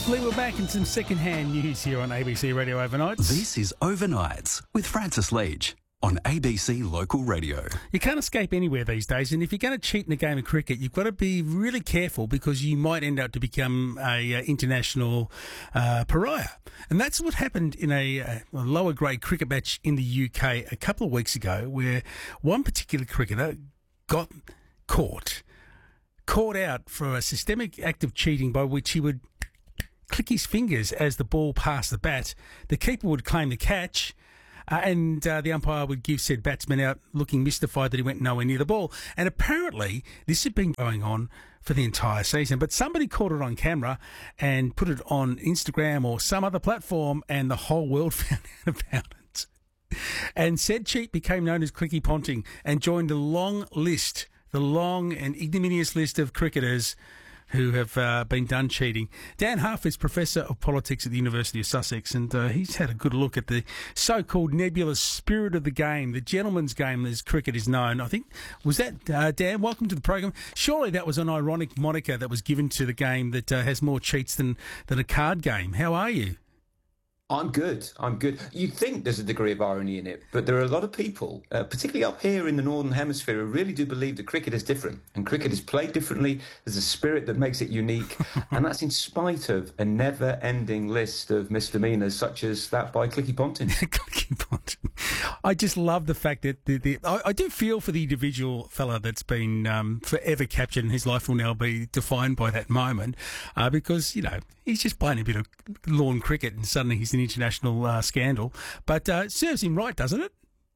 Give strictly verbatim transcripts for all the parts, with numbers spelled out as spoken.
Lee, we're back in some second-hand news here on A B C Radio Overnights. This is Overnights with Francis Leach on A B C Local Radio. You can't escape anywhere these days, and if you're going to cheat in a game of cricket, you've got to be really careful because you might end up to become a uh, international uh, pariah. And that's what happened in a, a lower-grade cricket match in the U K a couple of weeks ago, where one particular cricketer got caught, caught out for a systemic act of cheating by which he would click his fingers as the ball passed the bat. The keeper would claim the catch, uh, and uh, the umpire would give said batsman out looking mystified that he went nowhere near the ball. And apparently this had been going on for the entire season, but somebody caught it on camera and put it on Instagram or some other platform, and the whole world found out about it. And said cheat became known as Clicky Ponting and joined a long list, the long and ignominious list of cricketers who have uh, been done cheating. Dan Huff is Professor of Politics at the University of Sussex, and uh, he's had a good look at the so-called nebulous spirit of the game, the gentleman's game as cricket is known. I think, was that, uh, Dan, welcome to the program. Surely that was an ironic moniker that was given to the game that uh, has more cheats than, than a card game. How are you? I'm good. I'm good. You'd think there's a degree of irony in it, but there are a lot of people, uh, particularly up here in the Northern Hemisphere, who really do believe that cricket is different. And cricket is played differently. There's a spirit that makes it unique. And that's in spite of a never-ending list of misdemeanours, such as that by Clicky Ponting. Clicky Ponting. I just love the fact that the, the I, I do feel for the individual fella that's been um, forever captured, and his life will now be defined by that moment, uh, because, you know, he's just playing a bit of lawn cricket and suddenly he's an international uh, scandal. But uh, it serves him right, doesn't it?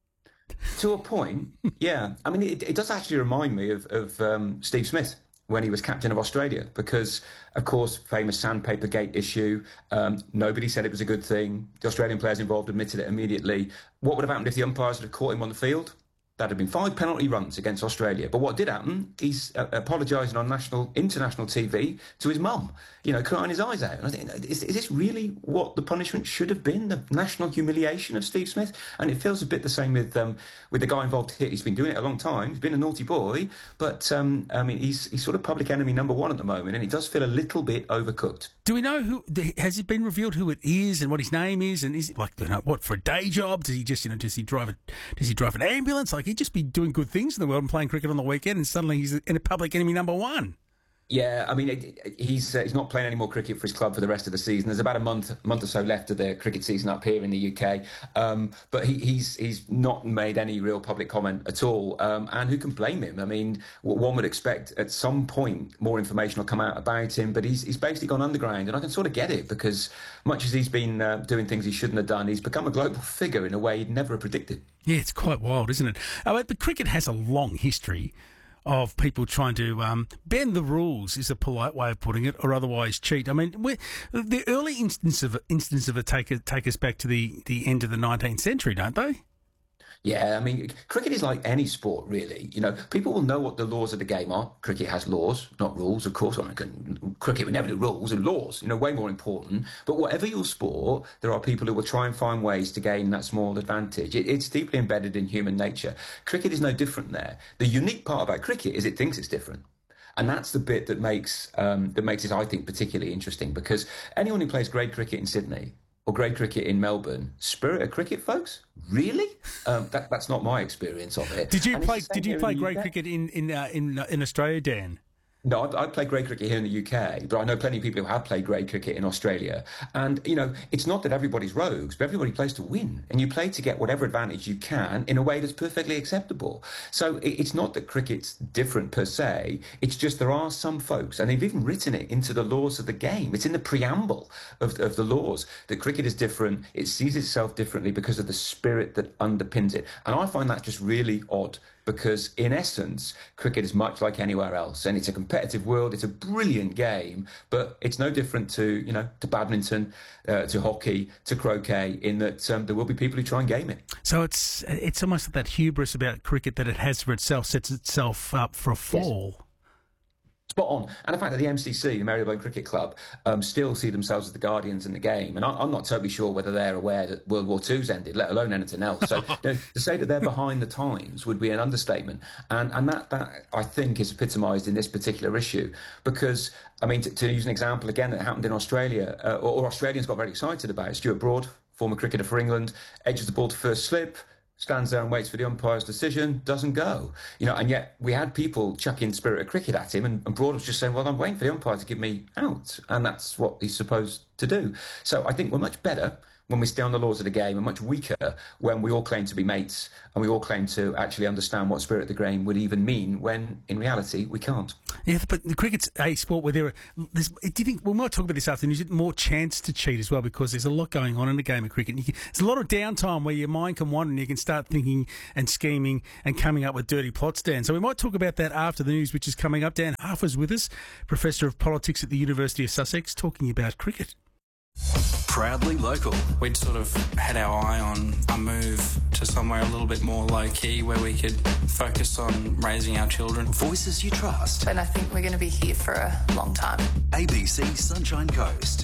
To a point, yeah. I mean, it, it does actually remind me of, of um, Steve Smith when he was captain of Australia, because, of course, famous Sandpaper Gate issue. Um, nobody said it was a good thing. The Australian players involved admitted it immediately. What would have happened if the umpires had caught him on the field? That'd have been five penalty runs against Australia. But what did happen, he's uh, apologising on national, international T V to his mum, you know, crying his eyes out. And I think, is, is this really what the punishment should have been, the national humiliation of Steve Smith? And it feels a bit the same with um, with the guy involved here. He's been doing it a long time. He's been a naughty boy. But, um, I mean, he's, he's sort of public enemy number one at the moment, and it does feel a little bit overcooked. Do we know who, has it been revealed who it is and what his name is? And is it like, you know, what, for a day job? Does he just, you know, does he drive a, does he drive an ambulance? Like, he'd just be doing good things in the world and playing cricket on the weekend, and suddenly he's in a public enemy number one. Yeah, I mean, it, it, he's uh, he's not playing any more cricket for his club for the rest of the season. There's about a month month or so left of the cricket season up here in the U K, um, but he, he's he's not made any real public comment at all. Um, and who can blame him? I mean, one would expect at some point more information will come out about him, but he's he's basically gone underground, and I can sort of get it, because much as he's been uh, doing things he shouldn't have done, he's become a global figure in a way he'd never have predicted. Yeah, it's quite wild, isn't it? Uh, but cricket has a long history of people trying to um, bend the rules, is a polite way of putting it, or otherwise cheat. I mean, the early instance of instance of it take, take us back to the, the end of the nineteenth century, don't they? Yeah, I mean, cricket is like any sport, really. You know, people will know what the laws of the game are. Cricket has laws, not rules, of course. I mean, cricket would never do rules, and laws, you know, way more important. But whatever your sport, there are people who will try and find ways to gain that small advantage. It, it's deeply embedded in human nature. Cricket is no different there. The unique part about cricket is it thinks it's different. And that's the bit that makes um, that makes it, I think, particularly interesting, because anyone who plays grade cricket in Sydney or grade cricket in Melbourne, spirit of cricket, folks? Really? Um, that, that's not my experience of it. Did you and play? Did you play grade cricket in in uh, in uh, in Australia, Dan? No, I, I play grade cricket here in the U K, but I know plenty of people who have played grade cricket in Australia. And, you know, it's not that everybody's rogues, but everybody plays to win. And you play to get whatever advantage you can in a way that's perfectly acceptable. So it, it's not that cricket's different per se. It's just there are some folks, and they've even written it into the laws of the game. It's in the preamble of, of the laws that cricket is different. It sees itself differently because of the spirit that underpins it. And I find that just really odd, because in essence, cricket is much like anywhere else, and it's a competitive world. It's a brilliant game, but it's no different to, you know, to badminton, uh, to hockey, to croquet, in that um, there will be people who try and game it. So it's it's almost like that hubris about cricket that it has for itself sets itself up for a fall. Yes. spot on. And the fact that the M C C, the Marylebone Cricket Club, um, still see themselves as the guardians in the game. And I, I'm not totally sure whether they're aware that World War Two's ended, let alone anything else. So you know, to say that they're behind the times would be an understatement. And and that, that I think, is epitomised in this particular issue. Because, I mean, to, to use an example again that happened in Australia, uh, or, or Australians got very excited about it, Stuart Broad, former cricketer for England, edges the ball to first slip, stands there and waits for the umpire's decision, doesn't go. You know, and yet we had people chucking Spirit of Cricket at him, and, and Broad was just saying, well, I'm waiting for the umpire to give me out. And that's what he's supposed to do. So I think we're much better when we stay on the laws of the game, and much weaker when we all claim to be mates and we all claim to actually understand what spirit of the game would even mean, when in reality we can't. Yeah, but the cricket's a sport where there are. There's, do you think we might talk about this afternoon? There's more chance to cheat as well, because there's a lot going on in the game of cricket. And you can, there's a lot of downtime where your mind can wander and you can start thinking and scheming and coming up with dirty plots, Dan. So we might talk about that after the news, which is coming up. Dan Harfer's with us, Professor of Politics at the University of Sussex, talking about cricket. Proudly local. We'd sort of had our eye on a move to somewhere a little bit more low-key, where we could focus on raising our children. Voices you trust. And I think we're going to be here for a long time. A B C Sunshine Coast.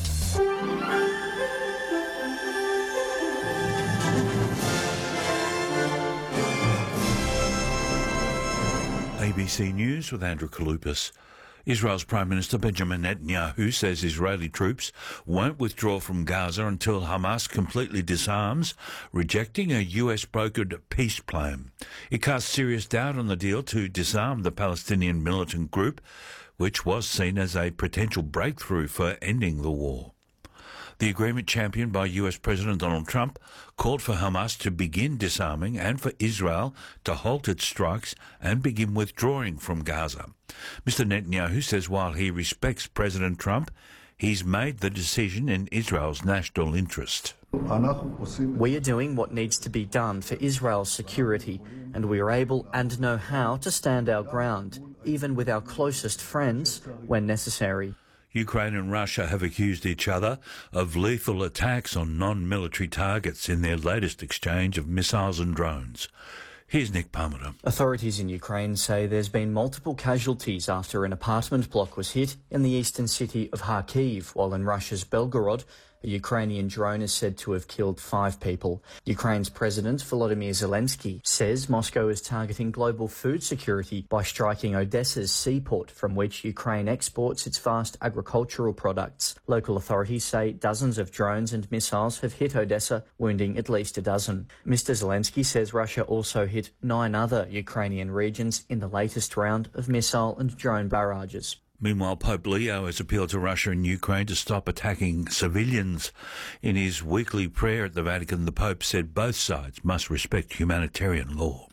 A B C News with Andrew Kaloupas. Israel's Prime Minister Benjamin Netanyahu says Israeli troops won't withdraw from Gaza until Hamas completely disarms, rejecting a U S-brokered peace plan. It casts serious doubt on the deal to disarm the Palestinian militant group, which was seen as a potential breakthrough for ending the war. The agreement, championed by U S President Donald Trump, called for Hamas to begin disarming and for Israel to halt its strikes and begin withdrawing from Gaza. Mister Netanyahu says while he respects President Trump, he's made the decision in Israel's national interest. We are doing what needs to be done for Israel's security, and we are able and know how to stand our ground, even with our closest friends, when necessary. Ukraine and Russia have accused each other of lethal attacks on non-military targets in their latest exchange of missiles and drones. Here's Nick Parmenter. Authorities in Ukraine say there's been multiple casualties after an apartment block was hit in the eastern city of Kharkiv, while in Russia's Belgorod, a Ukrainian drone is said to have killed five people. Ukraine's President Volodymyr Zelensky says Moscow is targeting global food security by striking Odessa's seaport, from which Ukraine exports its vast agricultural products. Local authorities say dozens of drones and missiles have hit Odessa, wounding at least a dozen. Mister Zelensky says Russia also hit nine other Ukrainian regions in the latest round of missile and drone barrages. Meanwhile, Pope Leo has appealed to Russia and Ukraine to stop attacking civilians. In his weekly prayer at the Vatican, the Pope said both sides must respect humanitarian law.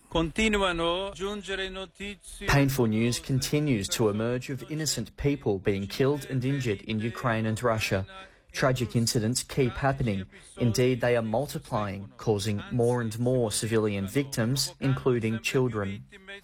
Painful news continues to emerge of innocent people being killed and injured in Ukraine and Russia. Tragic incidents keep happening. Indeed, they are multiplying, causing more and more civilian victims, including children.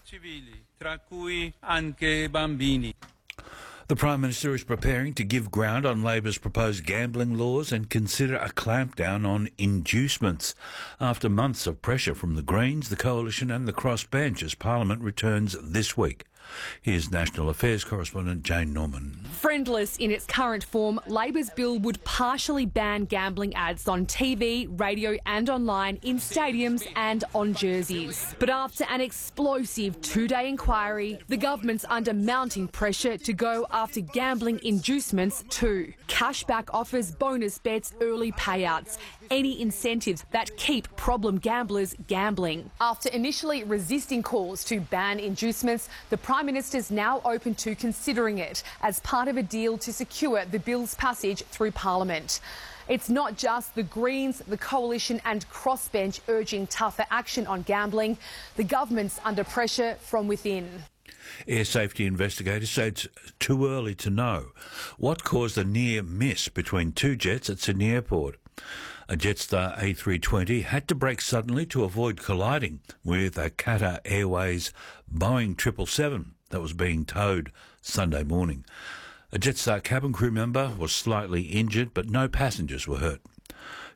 The Prime Minister is preparing to give ground on Labor's proposed gambling laws and consider a clampdown on inducements. After months of pressure from the Greens, the Coalition and the crossbench as Parliament returns this week. Here's National Affairs correspondent Jane Norman. Friendless in its current form, Labor's bill would partially ban gambling ads on T V, radio and online, in stadiums and on jerseys. But after an explosive two-day inquiry, the government's under mounting pressure to go after gambling inducements too. Cashback offers, bonus bets, early payouts, any incentives that keep problem gamblers gambling. After initially resisting calls to ban inducements, the Prime Minister's now open to considering it as part of a deal to secure the bill's passage through Parliament. It's not just the Greens, the Coalition and crossbench urging tougher action on gambling. The government's under pressure from within. Air safety investigators say it's too early to know what caused a near miss between two jets at Sydney Airport. A Jetstar A three twenty had to brake suddenly to avoid colliding with a Qatar Airways Boeing triple seven that was being towed Sunday morning. A Jetstar cabin crew member was slightly injured, but no passengers were hurt.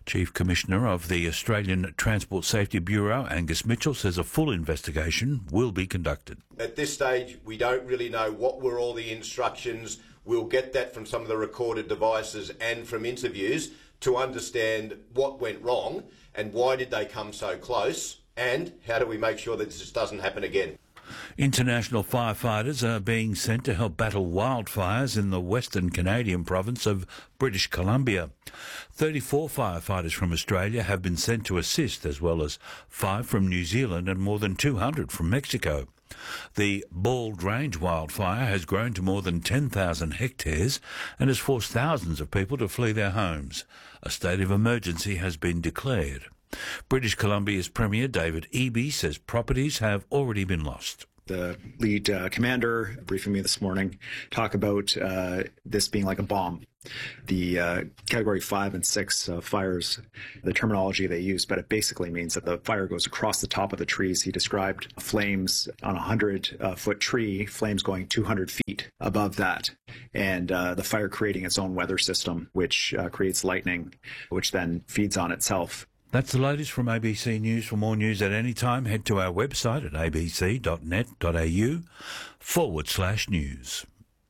Chief Commissioner of the Australian Transport Safety Bureau, Angus Mitchell, says a full investigation will be conducted. At this stage, we don't really know what were all the instructions. We'll get that from some of the recorded devices and from interviews to understand what went wrong and why did they come so close and how do we make sure that this doesn't happen again. International firefighters are being sent to help battle wildfires in the Western Canadian province of British Columbia. thirty-four firefighters from Australia have been sent to assist, as well as five from New Zealand and more than two hundred from Mexico. The Bald Range wildfire has grown to more than ten thousand hectares and has forced thousands of people to flee their homes. A state of emergency has been declared. British Columbia's Premier David Eby says properties have already been lost. The lead uh, commander briefing me this morning talk about uh, this being like a bomb. The uh, category five and six uh, fires, the terminology they use, but it basically means that the fire goes across the top of the trees. He described flames on a hundred uh, foot tree, flames going two hundred feet above that, and uh, the fire creating its own weather system, which uh, creates lightning, which then feeds on itself. That's the latest from A B C News. For more news at any time, head to our website at abc.net.au forward slash news.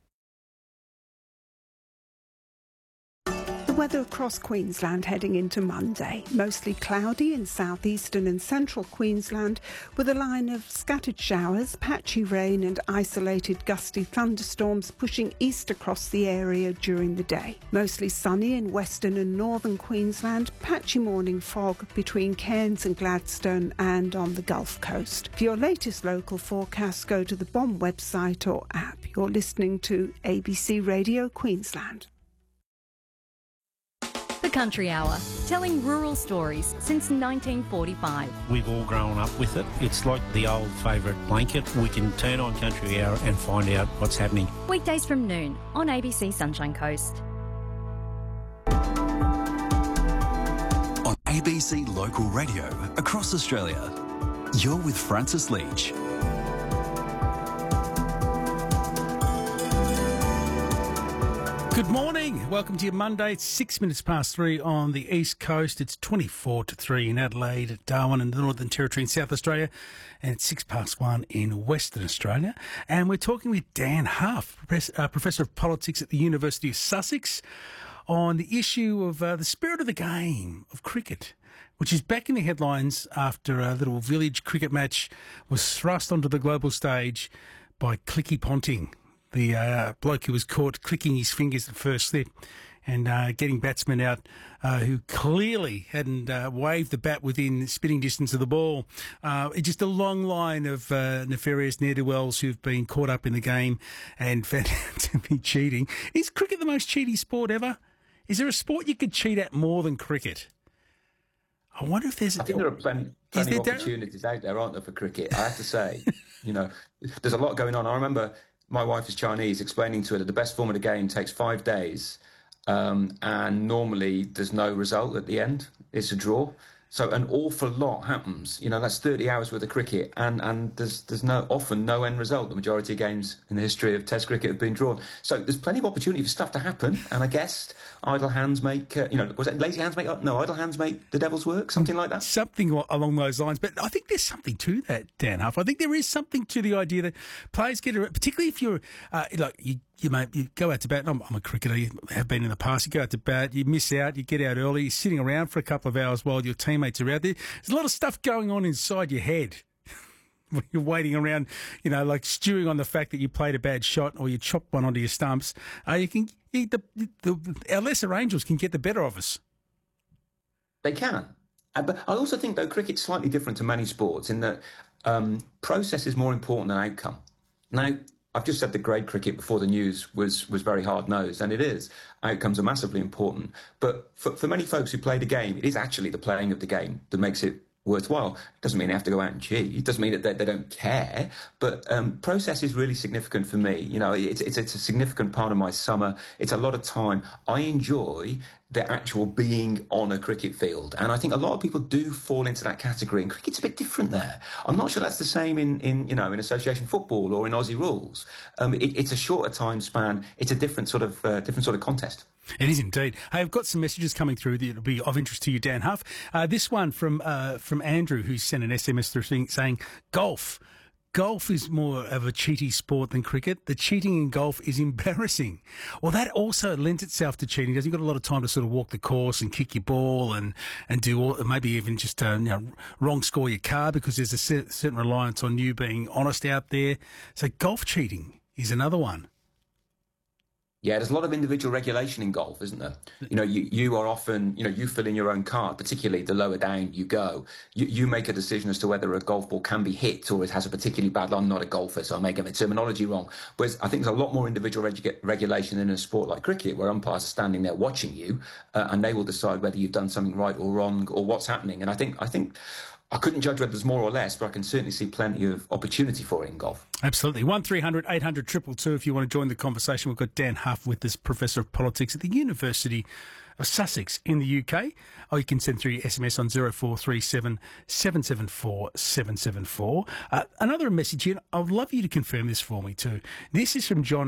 The weather across Queensland heading into Monday. Mostly cloudy in southeastern and central Queensland with a line of scattered showers, patchy rain and isolated gusty thunderstorms pushing east across the area during the day. Mostly sunny in western and northern Queensland, patchy morning fog between Cairns and Gladstone and on the Gulf Coast. For your latest local forecast, go to the B O M website or app. You're listening to A B C Radio Queensland. The Country Hour, telling rural stories since nineteen forty-five. We've all grown up with it. It's like the old favourite blanket. We can turn on Country Hour and find out what's happening. Weekdays from noon on A B C Sunshine Coast. On A B C Local Radio across Australia, you're with Francis Leach. Good morning. Welcome to your Monday. It's six minutes past three on the East Coast. It's twenty-four to three in Adelaide, Darwin and the Northern Territory in South Australia. And it's six past one in Western Australia. And we're talking with Dan Huff, Professor of Politics at the University of Sussex, on the issue of uh, the spirit of the game of cricket, which is back in the headlines after a little village cricket match was thrust onto the global stage by Clicky Ponting, the uh, bloke who was caught clicking his fingers at first slip and uh, getting batsmen out uh, who clearly hadn't uh, waved the bat within spitting distance of the ball. Uh, it's just a long line of uh, nefarious ne'er-do-wells who've been caught up in the game and found out to be cheating. Is cricket the most cheaty sport ever? Is there a sport you could cheat at more than cricket? I wonder if there's... I think there are plenty, plenty of opportunities out there, aren't there, for cricket? I have to say, you know, there's a lot going on. I remember... My wife is Chinese, explaining to her that the best form of the game takes five days um, and normally there's no result at the end. It's a draw. So an awful lot happens. You know, that's thirty hours worth of cricket and, and there's there's no often no end result. The majority of games in the history of Test cricket have been drawn. So there's plenty of opportunity for stuff to happen. And I guess idle hands make, uh, you know, was it lazy hands make, no, idle hands make the devil's work, something like that? Something along those lines. But I think there's something to that, Dan Huff. I think there is something to the idea that players get, particularly if you're, uh, like, you, you, may, you go out to bat. I'm, I'm a cricketer, you have been in the past. You go out to bat, you miss out, you get out early, you're sitting around for a couple of hours while your teammates are out there. There's a lot of stuff going on inside your head. When you're waiting around, you know, like stewing on the fact that you played a bad shot or you chopped one onto your stumps, uh, you can you, the, the, our lesser angels can get the better of us. They can. Uh, but I also think, though, cricket's slightly different to many sports in that um, process is more important than outcome. Now, I've just said that grade cricket before the news was was very hard-nosed, and it is. Outcomes are massively important. But for, for many folks who play the game, it is actually the playing of the game that makes it worthwhile. It doesn't mean they have to go out and cheat. It doesn't mean that they, they don't care. But um, process is really significant for me. You know, it's, it's it's a significant part of my summer. It's a lot of time. I enjoy the actual being on a cricket field. And I think a lot of people do fall into that category, and cricket's a bit different there. I'm not sure that's the same in, in you know, in association football or in Aussie rules. Um, it, it's a shorter time span. It's a different sort of uh, different sort of contest. It is indeed. Hey, I've got some messages coming through that will be of interest to you, Dan Huff. Uh, this one from uh, from Andrew, who sent an S M S through saying, golf. Golf is more of a cheaty sport than cricket. The cheating in golf is embarrassing. Well, that also lends itself to cheating, because you've got a lot of time to sort of walk the course and kick your ball and, and do all, maybe even just uh, you know, wrong score your car, because there's a certain reliance on you being honest out there. So golf cheating is another one. Yeah, there's a lot of individual regulation in golf, isn't there? You know, you, you are often, you know, you fill in your own card, particularly the lower down you go. You, you make a decision as to whether a golf ball can be hit or it has a particularly bad, I'm not a golfer, so I may get the terminology wrong. Whereas I think there's a lot more individual reg- regulation in a sport like cricket, where umpires are standing there watching you uh, and they will decide whether you've done something right or wrong or what's happening. And I think, I think, I couldn't judge whether there's more or less, but I can certainly see plenty of opportunity for it in golf. Absolutely. one three hundred eight hundred two two two if you want to join the conversation. We've got Dan Huff with us, Professor of Politics at the University of Sussex in the U K. Or you can send through your S M S on zero four three seven, seven seven four, seven seven four. Uh, another message here, I would love you to confirm this for me too. This is from John